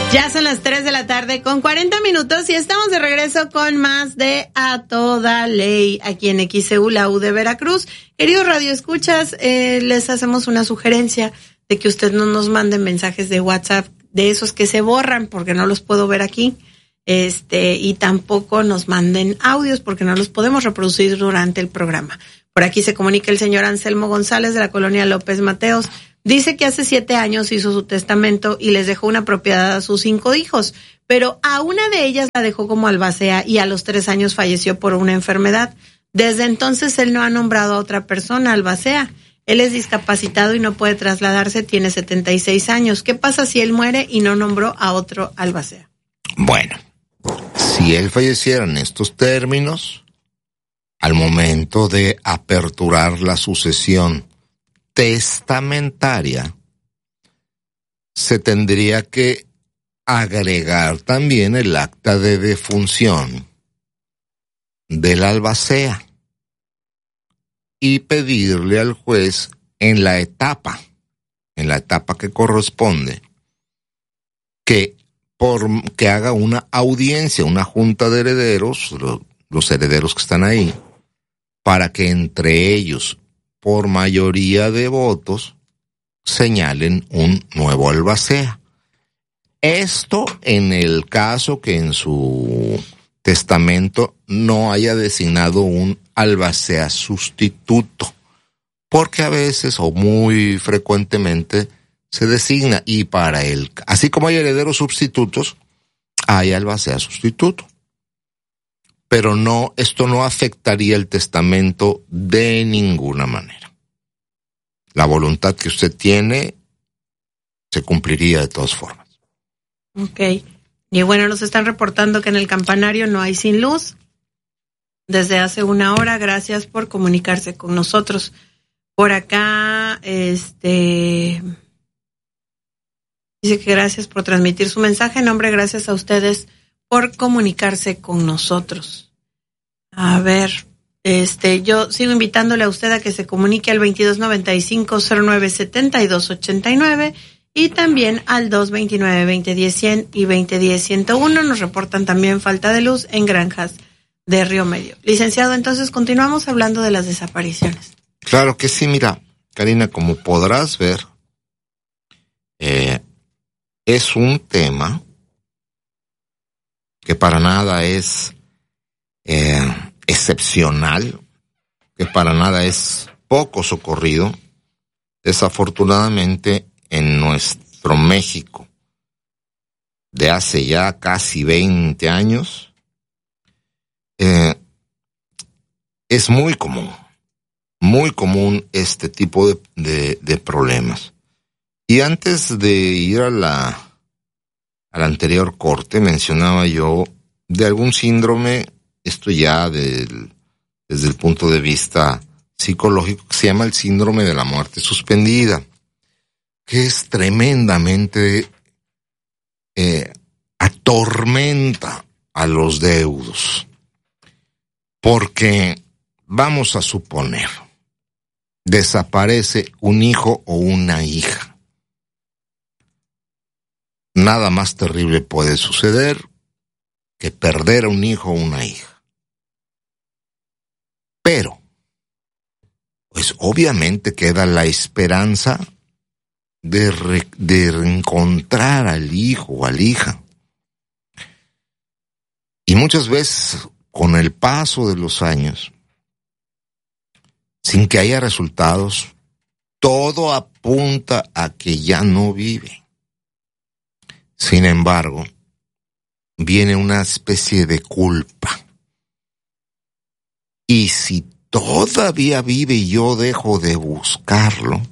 Ya son las 3 de la tarde con 40 minutos y estamos de regreso con más de A Toda Ley aquí en XEU, la U de Veracruz. Queridos radioescuchas, les hacemos una sugerencia de que usted no nos mande mensajes de WhatsApp de esos que se borran porque no los puedo ver aquí. Y tampoco nos manden audios porque no los podemos reproducir durante el programa. Por aquí se comunica el señor Anselmo González de la colonia López Mateos. Dice que hace 7 años hizo su testamento y les dejó una propiedad a sus 5 hijos, pero a una de ellas la dejó como albacea y a los 3 años falleció por una enfermedad. Desde entonces él no ha nombrado a otra persona albacea. Él es discapacitado y no puede trasladarse, tiene 76 años. ¿Qué pasa si él muere y no nombró a otro albacea? Bueno, si él falleciera en estos términos, al momento de aperturar la sucesión testamentaria, se tendría que agregar también el acta de defunción del albacea y pedirle al juez en la etapa que corresponde, que haga una audiencia, una junta de herederos, los herederos que están ahí, para que entre ellos, por mayoría de votos, señalen un nuevo albacea. Esto en el caso que en su testamento no haya designado un albacea sustituto, porque a veces o muy frecuentemente se designa, y para él, así como hay herederos sustitutos, hay albacea sustituto. Pero no, esto no afectaría el testamento de ninguna manera. La voluntad que usted tiene se cumpliría de todas formas. Ok. Y bueno, nos están reportando que en el campanario no hay sin luz desde hace 1 hora. Gracias por comunicarse con nosotros. Por acá, dice que gracias por transmitir su mensaje. Nombre, gracias a ustedes por comunicarse con nosotros. A ver, yo sigo invitándole a usted a que se comunique al 2295-097289 y también al 229-2010-100 y 2010-101. Nos reportan también falta de luz en granjas de Río Medio. Licenciado, entonces continuamos hablando de las desapariciones. Claro que sí, mira, Karina, como podrás ver, es un tema que para nada es excepcional, que para nada es poco socorrido. Desafortunadamente, en nuestro México de hace ya casi 20 años, es muy común este tipo de problemas. Y antes de ir al anterior corte, mencionaba yo de algún síndrome, esto ya desde el punto de vista psicológico, que se llama el síndrome de la muerte suspendida, que es tremendamente atormenta a los deudos. Porque, vamos a suponer, desaparece un hijo o una hija. Nada más terrible puede suceder que perder a un hijo o una hija. Pero, pues obviamente queda la esperanza de reencontrar al hijo o a la hija. Y muchas veces, con el paso de los años, sin que haya resultados, todo apunta a que ya no vive. Sin embargo, viene una especie de culpa. Y si todavía vive y yo dejo de buscarlo,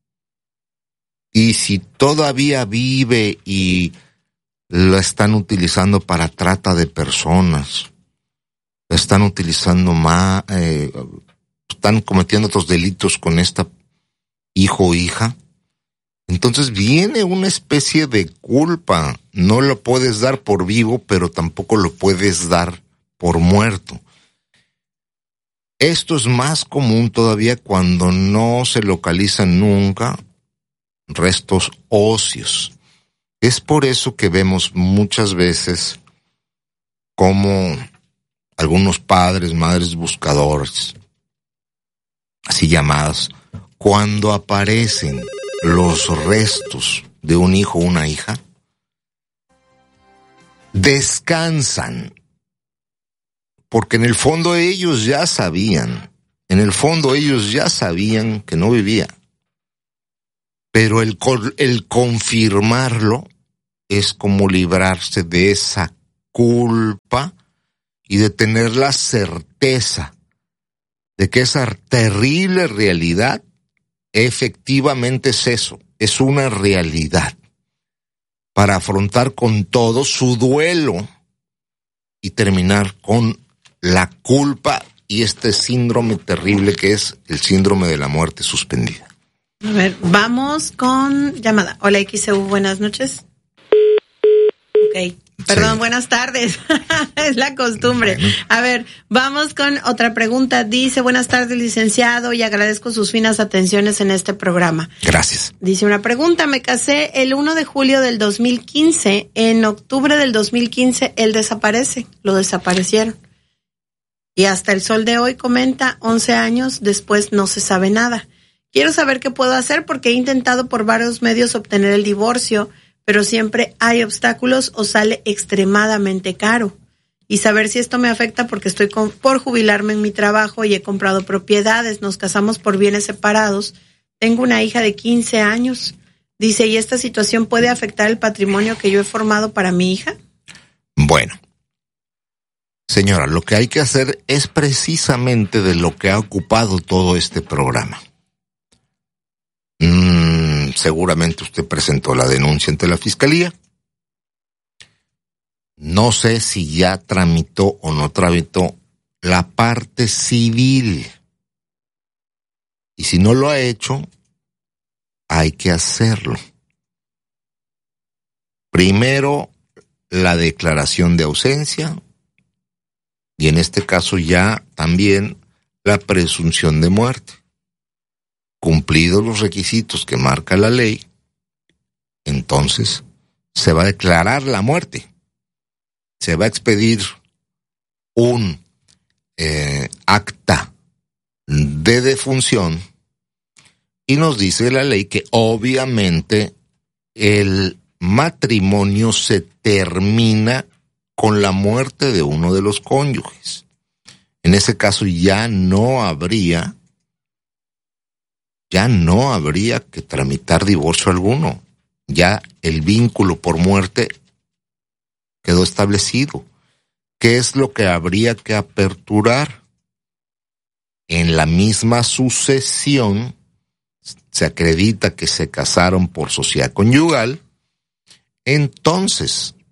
y si todavía vive y lo están utilizando para trata de personas, lo están utilizando están cometiendo otros delitos con esta hijo o hija, entonces viene una especie de culpa. No lo puedes dar por vivo, pero tampoco lo puedes dar por muerto. Esto es más común todavía cuando no se localizan nunca restos óseos. Es por eso que vemos muchas veces como algunos padres, madres buscadores, así llamadas, cuando aparecen los restos de un hijo o una hija, descansan, porque en el fondo ellos ya sabían que no vivía, pero el confirmarlo es como librarse de esa culpa y de tener la certeza de que esa terrible realidad efectivamente es eso, es una realidad, para afrontar con todo su duelo y terminar con la culpa y este síndrome terrible que es el síndrome de la muerte suspendida. A ver, vamos con llamada. Hola, XEU, buenas noches. Ok, perdón, sí. Buenas tardes. Es la costumbre. Bueno. A ver, vamos con otra pregunta. Dice, buenas tardes, licenciado, y agradezco sus finas atenciones en este programa. Gracias. Dice una pregunta, me casé el 1 de julio del 2015. En octubre del 2015, él desaparece. Lo desaparecieron. Y hasta el sol de hoy, comenta, 11 años después no se sabe nada. Quiero saber qué puedo hacer porque he intentado por varios medios obtener el divorcio, pero siempre hay obstáculos o sale extremadamente caro. Y saber si esto me afecta porque estoy por jubilarme en mi trabajo y he comprado propiedades, nos casamos por bienes separados. Tengo una hija de 15 años. Dice, ¿y esta situación puede afectar el patrimonio que yo he formado para mi hija? Bueno, señora, lo que hay que hacer es precisamente de lo que ha ocupado todo este programa. Seguramente usted presentó la denuncia ante la Fiscalía. No sé si ya tramitó o no tramitó la parte civil. Y si no lo ha hecho, hay que hacerlo. Primero, la declaración de ausencia y en este caso ya también la presunción de muerte. Cumplidos los requisitos que marca la ley, entonces se va a declarar la muerte. Se va a expedir un acta de defunción y nos dice la ley que obviamente el matrimonio se termina con la muerte de uno de los cónyuges. En ese caso ya no habría que tramitar divorcio alguno. Ya el vínculo por muerte quedó establecido. ¿Qué es lo que habría que aperturar? En la misma sucesión se acredita que se casaron por sociedad conyugal. Entonces,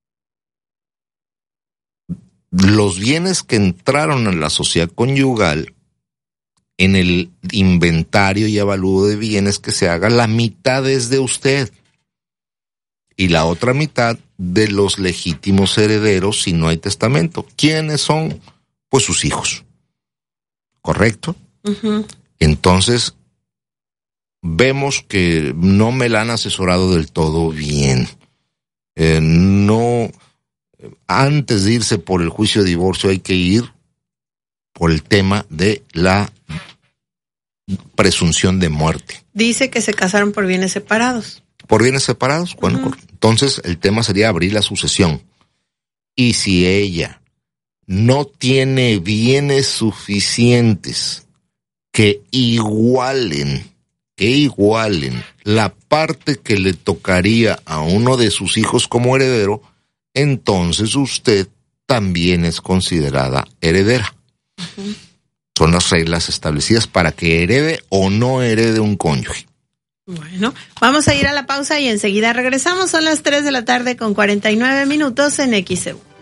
los bienes que entraron en la sociedad conyugal, en el inventario y avalúo de bienes que se haga, la mitad es de usted y la otra mitad de los legítimos herederos si no hay testamento. ¿Quiénes son? Pues sus hijos. ¿Correcto? Uh-huh. Entonces, vemos que no me la han asesorado del todo bien. No, antes de irse por el juicio de divorcio hay que ir por el tema de la presunción de muerte. Dice que se casaron por bienes separados. ¿Por bienes separados? Bueno, uh-huh. Entonces el tema sería abrir la sucesión. Y si ella no tiene bienes suficientes que igualen la parte que le tocaría a uno de sus hijos como heredero, entonces usted también es considerada heredera. Uh-huh. Son las reglas establecidas para que herede o no herede un cónyuge. Bueno, vamos a ir a la pausa y enseguida regresamos. Son las 3:49 p.m. en XEU.